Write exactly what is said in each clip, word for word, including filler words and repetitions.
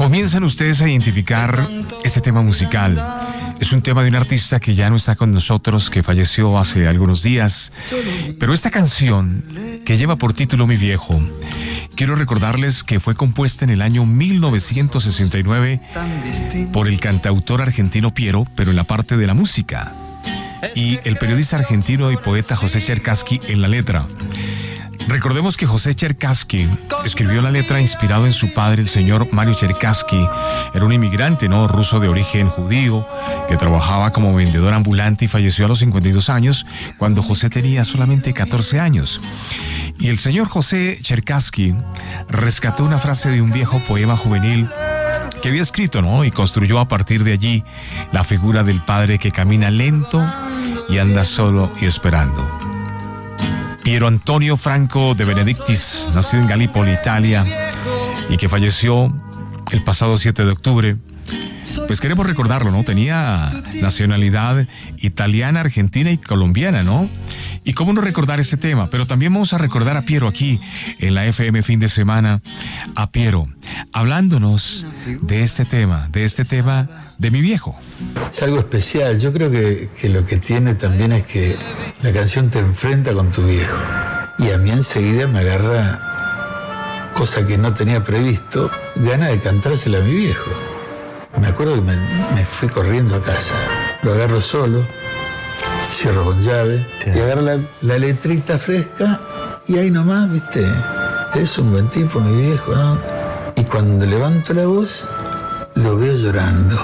Comienzan ustedes a identificar este tema musical. Es un tema de un artista que ya no está con nosotros, que falleció hace algunos días. Pero esta canción, que lleva por título Mi Viejo, quiero recordarles que fue compuesta en el año mil novecientos sesenta y nueve por el cantautor argentino Piero, pero en la parte de la música, y el periodista argentino y poeta José Cherkassky en la letra. Recordemos que José Cherkassky escribió la letra inspirado en su padre, el señor Mario Cherkassky. Era un inmigrante, ¿no?, ruso de origen judío, que trabajaba como vendedor ambulante y falleció a los cincuenta y dos años, cuando José tenía solamente catorce años. Y el señor José Cherkassky rescató una frase de un viejo poema juvenil que había escrito, ¿no?, y construyó a partir de allí la figura del padre que camina lento y anda solo y esperando. Piero Antonio Franco de Benedictis, nacido en Gallipoli, Italia, y que falleció el pasado siete de octubre. Pues queremos recordarlo, ¿no? Tenía nacionalidad italiana, argentina y colombiana, ¿no? Y cómo no recordar ese tema, pero también vamos a recordar a Piero aquí en la F M Fin de Semana, a Piero, hablándonos de este tema, de este tema de Mi Viejo. Es algo especial. Yo creo que, que lo que tiene también es que la canción te enfrenta con tu viejo. Y a mí enseguida me agarra, cosa que no tenía previsto, ganas de cantársela a mi viejo. Me acuerdo que me, me fui corriendo a casa. Lo agarro solo, cierro con llave, sí. Y agarro la, la letrita fresca y ahí nomás, ¿viste? Es un buen tipo, mi viejo, ¿no? Y cuando levanto la voz, lo veo llorando.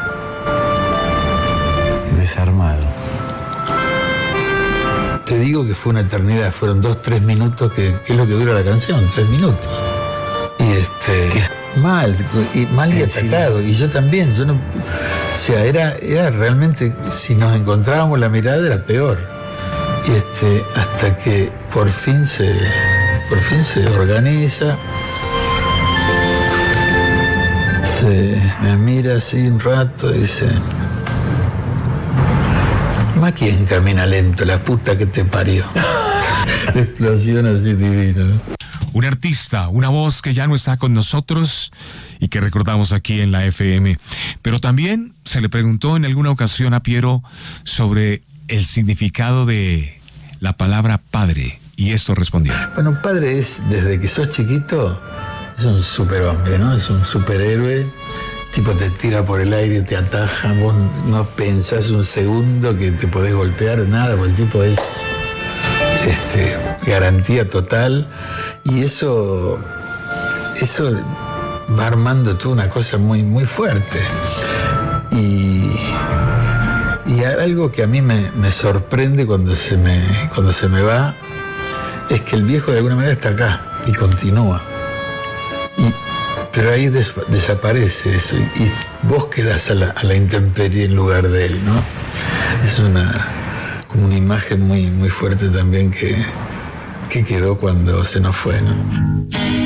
Desarmado. Te digo que fue una eternidad, fueron dos, tres minutos, que, que es lo que dura la canción, tres minutos. Y este, ¿qué? mal, y mal y atacado, y yo también, yo no, o sea, era, era realmente, si nos encontrábamos la mirada era peor. Y este, hasta que por fin se, por fin se organiza, se me mira así un rato y dice: ¿más quién camina lento? La puta que te parió. Explosión así divina, ¿no? Un artista, una voz que ya no está con nosotros y que recordamos aquí en la F M. Pero también se le preguntó en alguna ocasión a Piero sobre el significado de la palabra padre, y esto respondió. Bueno, padre es, desde que sos chiquito, es un superhombre, ¿no? Es un superhéroe. Tipo te tira por el aire, te ataja, vos no pensás un segundo que te podés golpear o nada, porque el tipo es este, garantía total. Y eso, eso va armando toda una cosa muy, muy fuerte. Y, y algo que a mí me, me sorprende cuando se me, cuando se me va, es que el viejo de alguna manera está acá y continúa. Y, pero ahí des, desaparece eso y, y vos quedás a la, a la intemperie en lugar de él, ¿no? Es una, como una imagen muy, muy fuerte también que, que quedó cuando se nos fue, ¿no?